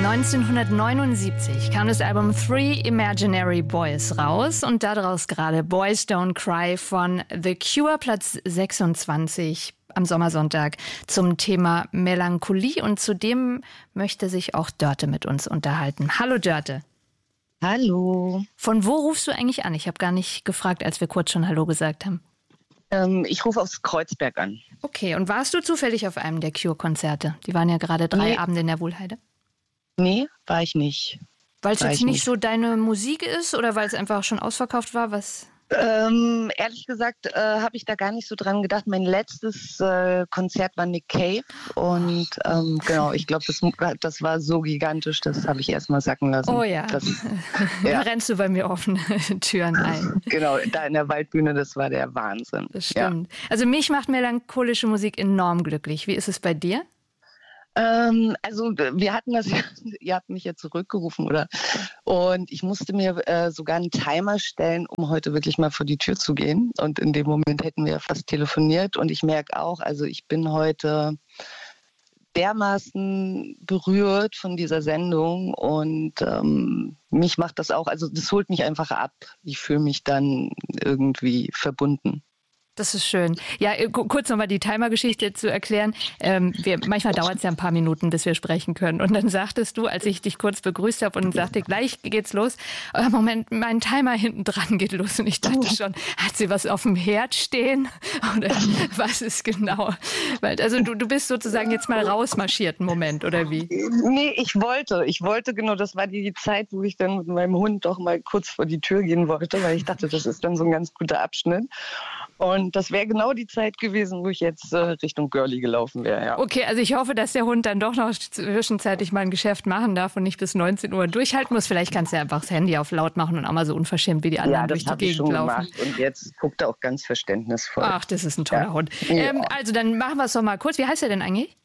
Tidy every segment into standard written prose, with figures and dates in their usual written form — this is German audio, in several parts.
1979 kam das Album Three Imaginary Boys raus und daraus gerade Boys Don't Cry von The Cure, Platz 26 am Sommersonntag zum Thema Melancholie. Und zudem möchte sich auch Dörte mit uns unterhalten. Hallo Dörte. Hallo. Von wo rufst du eigentlich an? Ich habe gar nicht gefragt, als wir kurz schon Hallo gesagt haben. Ich rufe aus Kreuzberg an. Okay, und warst du zufällig auf einem der Cure-Konzerte? Die waren ja gerade 3 Abende in der Wohlheide. Nee, war ich nicht. Weil es jetzt nicht so deine Musik ist oder weil es einfach schon ausverkauft war? Was? Ehrlich gesagt habe ich da gar nicht so dran gedacht. Mein letztes Konzert war Nick Cave und genau, ich glaube, das war so gigantisch, das habe ich erst mal sacken lassen. Oh ja, da rennst du bei mir offene Türen ein. Genau, da in der Waldbühne, das war der Wahnsinn. Das stimmt. Ja. Also mich macht melancholische Musik enorm glücklich. Wie ist es bei dir? Also wir hatten das, ihr habt mich ja zurückgerufen, oder? Und ich musste mir sogar einen Timer stellen, um heute wirklich mal vor die Tür zu gehen. Und in dem Moment hätten wir fast telefoniert. Und ich merke auch, also ich bin heute dermaßen berührt von dieser Sendung. Und mich macht das auch, also das holt mich einfach ab. Ich fühle mich dann irgendwie verbunden. Das ist schön. Ja, kurz nochmal die Timer-Geschichte zu erklären. Manchmal dauert es ja ein paar Minuten, bis wir sprechen können. Und dann sagtest du, als ich dich kurz begrüßt habe und sagte, gleich geht's los, Moment, mein Timer hinten dran geht los. Und ich dachte schon, hat sie was auf dem Herd stehen? Oder was ist genau? Also du bist sozusagen jetzt mal rausmarschiert, einen Moment, oder wie? Nee, ich wollte genau, das war die Zeit, wo ich dann mit meinem Hund doch mal kurz vor die Tür gehen wollte, weil ich dachte, das ist dann so ein ganz guter Abschnitt. Und das wäre genau die Zeit gewesen, wo ich jetzt Richtung Girlie gelaufen wäre. Ja. Okay, also ich hoffe, dass der Hund dann doch noch zwischenzeitlich mal ein Geschäft machen darf und nicht bis 19 Uhr durchhalten muss. Vielleicht kannst du ja einfach das Handy auf laut machen und auch mal so unverschämt wie die anderen durch die Gegend laufen. Ja, das habe ich schon gemacht und jetzt guckt er auch ganz verständnisvoll. Ach, das ist ein toller Hund. Ja. Also dann machen wir es doch mal kurz. Wie heißt er denn eigentlich?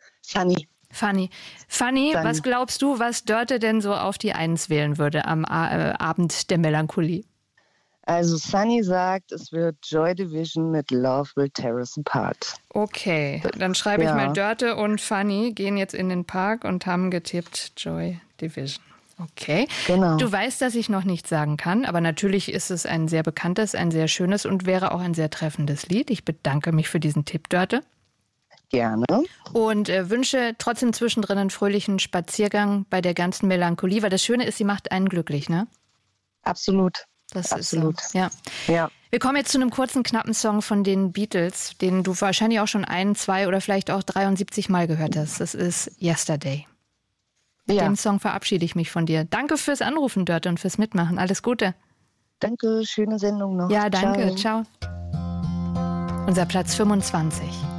Fanny, was glaubst du, was Dörte denn so auf die 1 wählen würde am Abend der Melancholie? Also Sunny sagt, es wird Joy Division mit Love Will Tear Us Apart. Okay, dann schreibe ich mal, Dörte und Fanny gehen jetzt in den Park und haben getippt Joy Division. Okay, genau. Du weißt, dass ich noch nichts sagen kann, aber natürlich ist es ein sehr bekanntes, ein sehr schönes und wäre auch ein sehr treffendes Lied. Ich bedanke mich für diesen Tipp, Dörte. Gerne. Und wünsche trotzdem zwischendrin einen fröhlichen Spaziergang bei der ganzen Melancholie, weil das Schöne ist, sie macht einen glücklich, ne? Absolut. Das Absolut. Ist so. Ja. Wir kommen jetzt zu einem kurzen, knappen Song von den Beatles, den du wahrscheinlich auch schon 1, 2 oder vielleicht auch 73 Mal gehört hast. Das ist Yesterday. Mit dem Song verabschiede ich mich von dir. Danke fürs Anrufen, Dörte, und fürs Mitmachen. Alles Gute. Danke, schöne Sendung noch. Ja, danke. Ciao. Unser Platz 25.